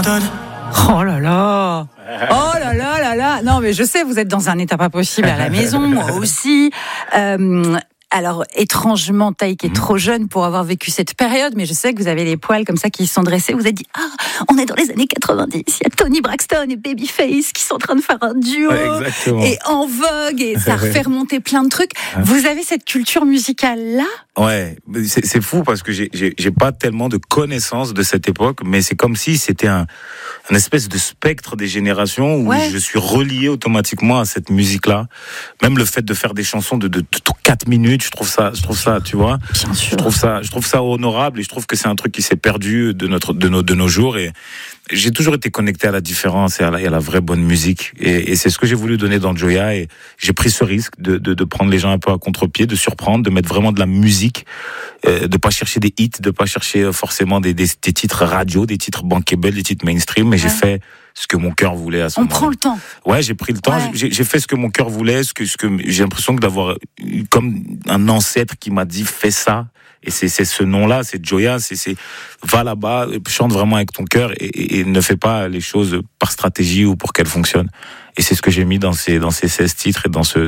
Oh là là! Oh là là là là! Non, mais je sais, vous êtes dans un état pas possible à la maison, moi aussi. Alors, étrangement, Taïk est trop jeune pour avoir vécu cette période, mais je sais que vous avez les poils comme ça qui se sont dressés. Vous êtes dit, on est dans les années 90, il y a Toni Braxton et Babyface qui sont en train de faire un duo, et en vogue, et ça refait remonter plein de trucs. Vous avez cette culture musicale-là? Ouais, c'est fou parce que j'ai pas tellement de connaissances de cette époque, mais c'est comme si c'était un espèce de spectre des générations où je suis relié automatiquement à cette musique-là. Même le fait de faire des chansons de 4 minutes, je trouve ça, tu vois. Bien sûr. Je trouve ça honorable et je trouve que c'est un truc qui s'est perdu de nos jours, et j'ai toujours été connecté à la différence et à la vraie bonne musique, et c'est ce que j'ai voulu donner dans Gioia, et j'ai pris ce risque de prendre les gens un peu à contre-pied, de surprendre, de mettre vraiment de la musique, de pas chercher des hits, de pas chercher forcément des titres radio, des titres bankable, des titres mainstream, mais j'ai fait ce que mon cœur voulait à ce moment-là. On prend le temps. Ouais, j'ai pris le temps, j'ai fait ce que mon cœur voulait, ce que j'ai l'impression d'avoir eu comme un ancêtre qui m'a dit fais ça. Et c'est ce nom-là, c'est Gioia, c'est va là-bas, chante vraiment avec ton cœur, et ne fais pas les choses par stratégie ou pour qu'elles fonctionnent. Et c'est ce que j'ai mis dans ces 16 titres et dans ces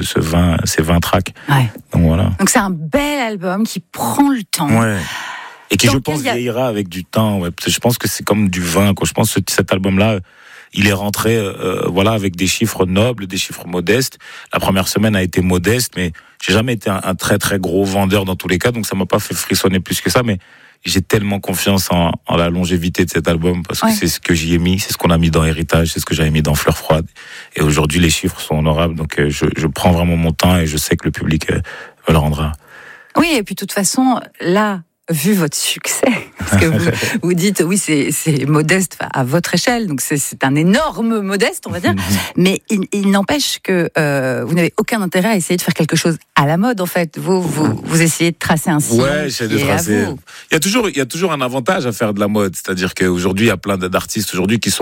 20 tracks. Ouais. Donc voilà. Donc c'est un bel album qui prend le temps. Ouais. Et qui, je pense, vieillira avec du temps. Ouais. Je pense que c'est comme du vin, quoi. Je pense que cet album-là, il est rentré, avec des chiffres nobles, des chiffres modestes. La première semaine a été modeste, mais j'ai jamais été un très très gros vendeur dans tous les cas, donc ça m'a pas fait frissonner plus que ça. Mais j'ai tellement confiance en la longévité de cet album, parce que c'est ce que j'y ai mis, c'est ce qu'on a mis dans Héritage, c'est ce que j'avais mis dans Fleurs froides. Et aujourd'hui, les chiffres sont honorables, donc je prends vraiment mon temps, et je sais que le public me le rendra. Oui, et puis de toute façon, là, vu votre succès, parce que vous dites, oui, c'est modeste à votre échelle, donc c'est un énorme modeste, on va dire, mais il n'empêche que vous n'avez aucun intérêt à essayer de faire quelque chose à la mode, en fait. Vous essayez de tracer un sillon. Ouais, j'essaie de tracer. Il y a toujours un avantage à faire de la mode, c'est-à-dire qu'aujourd'hui, il y a plein d'artistes aujourd'hui qui sont